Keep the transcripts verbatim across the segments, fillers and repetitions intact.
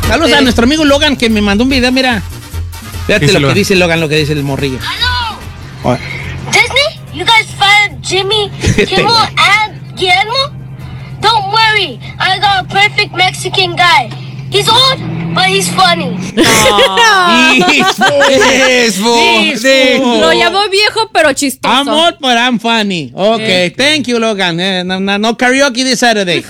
Saludos a nuestro amigo Logan que me mandó un video, mira. Fíjate lo Logan? que dice Logan, lo que dice el morrillo. Hello. Disney, you guys fired Jimmy Kimmel and Guillermo? Don't worry, I got a perfect Mexican guy. He's old, but he's funny. Lo llamó viejo, pero chistoso. I'm old, but I'm funny. Ok, eh. Thank you, Logan. Eh, no, no, no karaoke this Saturday.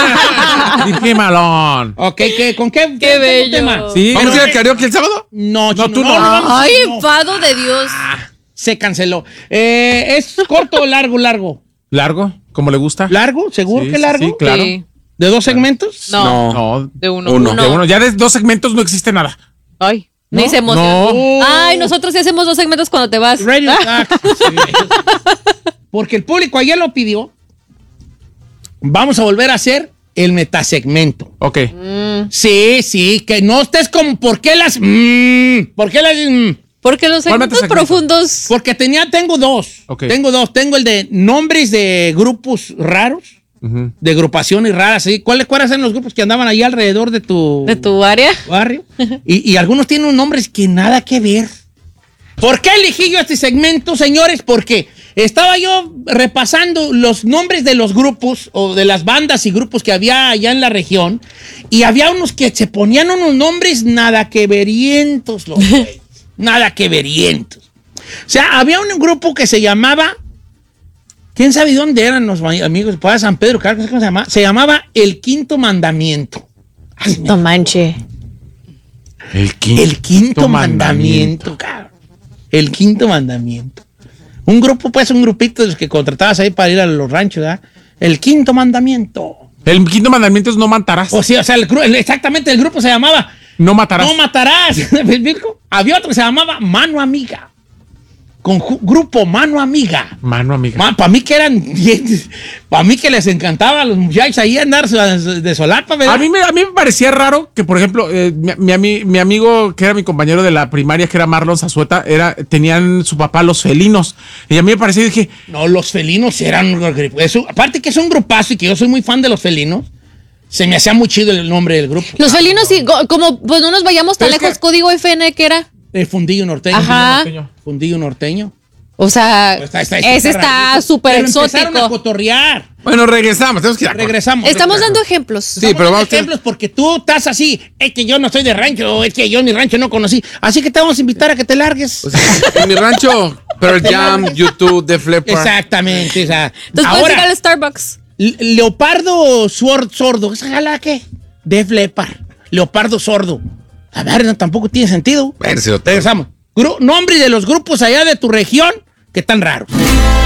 Qué malón. Ok, ¿qué, ¿con qué, qué, qué bello tema? ¿Sí? ¿Vamos a ir al karaoke el sábado? No, no, chino, tú no. no, no vamos, Ay, no. enfado de Dios. Ah, se canceló. Eh, ¿Es corto o largo, largo? ¿Largo? ¿Cómo le gusta? ¿Largo? ¿Seguro sí, que largo? Sí, claro. Sí. ¿De dos segmentos? No. No. De uno. uno. uno. De uno. Ya de dos segmentos no existe nada. Ay. ¿No? Ni se emociona. No. Ay, nosotros sí hacemos dos segmentos cuando te vas. Radio sí. Porque el público ayer lo pidió. Vamos a volver a hacer el metasegmento. Ok. Mm. Sí, sí, que no estés como, ¿por qué las? Mm, ¿Por qué las? Mm? Porque los segmentos profundos. Porque tenía, tengo dos. Okay. Tengo dos. Tengo el de nombres de grupos raros. Uh-huh. De agrupaciones raras, ¿sí? ¿Cuáles cuáles eran los grupos que andaban ahí alrededor de tu... de tu área? Barrio. y, y algunos tienen unos nombres que nada que ver. ¿Por qué elegí yo este segmento, señores? Porque estaba yo repasando los nombres de los grupos o de las bandas y grupos que había allá en la región y había unos que se ponían unos nombres nada que verientos, los güeyes. Nada que verientos. O sea, había un grupo que se llamaba... ¿Quién sabe dónde eran los amigos? Para San Pedro, ¿cómo se llama? Se llamaba El Quinto Mandamiento. No manche. El quinto, El Quinto Mandamiento, mandamiento, cabrón. El Quinto Mandamiento. Un grupo, pues, un grupito de los que contratabas ahí para ir a los ranchos, ¿verdad? El Quinto Mandamiento. El Quinto Mandamiento es no matarás. O sea, o sea el, el, exactamente, el grupo se llamaba No matarás. No matarás. Había otro que se llamaba Mano Amiga. Con grupo Mano Amiga. Mano Amiga. Man, para mí que eran... Para mí que les encantaba a los muchachos ahí andar de solapa, ¿verdad? A mí, me, a mí me parecía raro que, por ejemplo, eh, mi, mi, mi amigo, que era mi compañero de la primaria, que era Marlon Zazueta, era, tenían su papá Los Felinos. Y a mí me pareció y dije... No, Los Felinos eran... Eso, aparte que es un grupazo y que yo soy muy fan de Los Felinos, se me hacía muy chido el nombre del grupo. Los Felinos, sí, como pues no nos vayamos tan lejos, que... código F N, ¿qué era? El fundillo norteño. Ajá. Fundillo norteño. O sea, pues está, está, ese está súper exótico. Empezaron a cotorrear. Bueno, regresamos. Tenemos que ir a regresamos. Estamos regresamos. dando ejemplos. Sí, Estamos pero vamos a ejemplos porque tú estás así. Es que yo no soy de rancho, es que yo ni rancho no conocí. Así que te vamos a invitar a que te largues. O sea, en mi rancho, Pearl Jam, YouTube, Def Leppard. Exactamente. O sea, entonces puedes ir al Starbucks. Leopardo Sword, Sordo. ¿Esa jala qué? Def Leppard. Leopardo Sordo. A ver, no, tampoco tiene sentido. Bueno, si lo regresamos. Gru- nombre de los grupos allá de tu región que están raros.